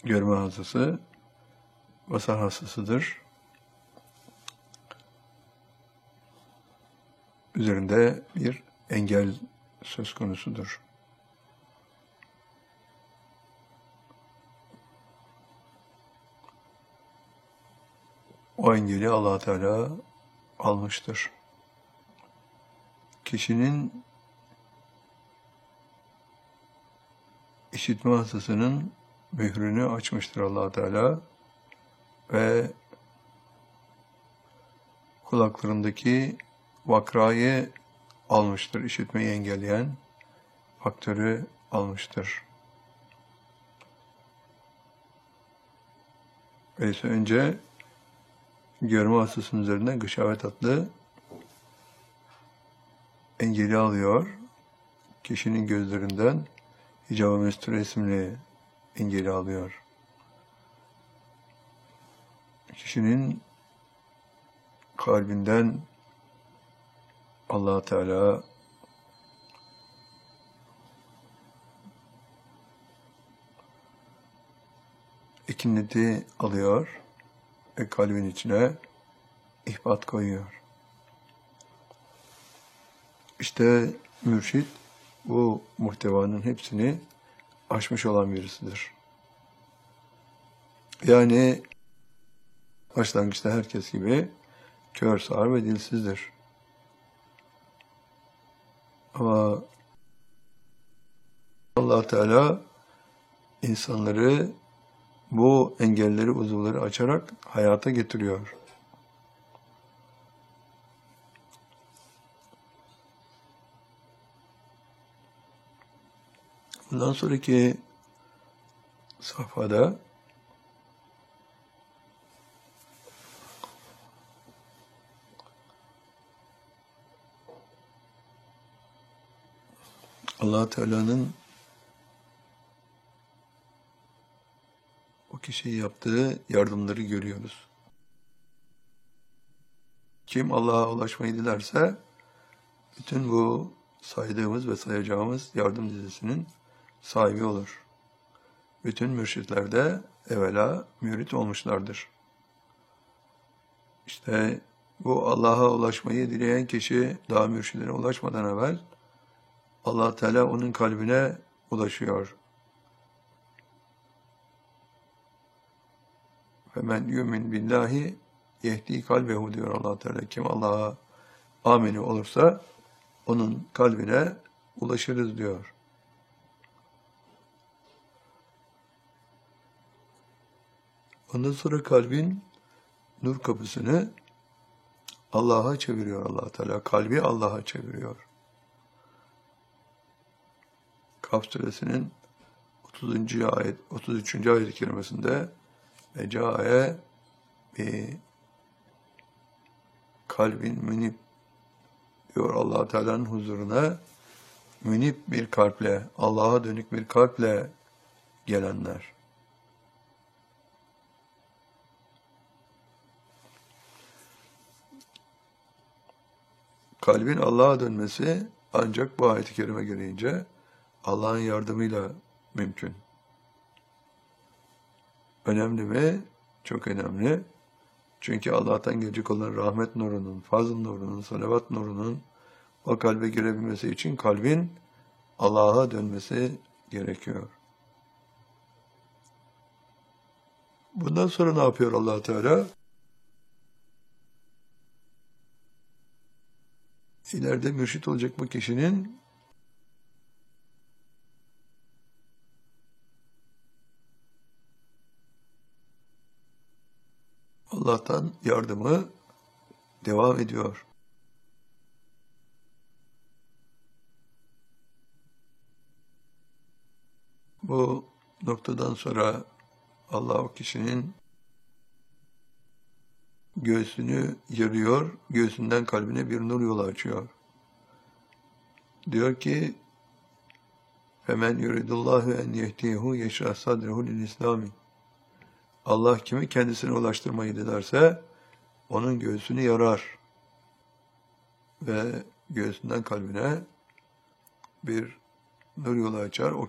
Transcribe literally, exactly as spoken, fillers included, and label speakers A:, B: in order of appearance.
A: görme hastası, basar hastasıdır. Üzerinde bir engel söz konusudur. O engeli Allah Teala almıştır. Kişinin işitme hastasının mührünü açmıştır Allah Teala ve kulaklarındaki vakrayı almıştır, işitmeyi engelleyen faktörü almıştır. Öyleyse önce görme hastasının üzerine gışavet adlı engeli alıyor. Kişinin gözlerinden hicab-ı mesture isimli engeli alıyor. Kişinin kalbinden Allah Teala ikinneti alıyor ve kalbin içine ihbat koyuyor. İşte mürşit bu muhtevanın hepsini aşmış olan birisidir. Yani başlangıçta herkes gibi kör, sağır ve dilsizdir. Ama Allah Teala insanları bu engelleri, uzuvları açarak hayata getiriyor. Bundan sonraki safhada Allah Teala'nın o kişiye yaptığı yardımları görüyoruz. Kim Allah'a ulaşmayı dilerse bütün bu saydığımız ve sayacağımız yardım dizisinin sahibi olur. Bütün mürşitler de evvela mürit olmuşlardır. İşte bu Allah'a ulaşmayı dileyen kişi daha mürşidine ulaşmadan evvel Allah Teala onun kalbine ulaşıyor. Femen yu'min billahi yehdi kalbehu diyor Allah Teala. Kim Allah'a amini olursa onun kalbine ulaşırız diyor. Ondan sonra kalbin nur kapısını Allah'a çeviriyor Allah Teala. Kalbi Allah'a çeviriyor. Kaf suresinin otuzuncu ayet, otuz üçüncü ayet-i kerimesinde Ecae bi kalbin münib diyor Allah Teala'nın huzuruna münib bir kalple, Allah'a dönük bir kalple gelenler. Kalbin Allah'a dönmesi ancak bu ayet-i kerime gereğince Allah'ın yardımıyla mümkün. Önemli mi? Çok önemli. Çünkü Allah'tan gelecek olan rahmet nurunun, fazl nurunun, salavat nurunun o kalbe girebilmesi için kalbin Allah'a dönmesi gerekiyor. Bundan sonra ne yapıyor Allah Teala? İleride mürşit olacak bu kişinin Allah'tan yardımı devam ediyor. Bu noktadan sonra Allah o kişinin göğsünü yarıyor, göğsünden kalbine bir nur yolu açıyor. Diyor ki, فَمَنْ يُرِدُ اللّٰهُ اَنْ يَهْتِيهُ يَشْرَحْ صَدْرَهُ لِلْإِسْلَامِ Allah kimi kendisine ulaştırmayı dilerse, onun göğsünü yarar ve göğsünden kalbine bir nur yolu açar. O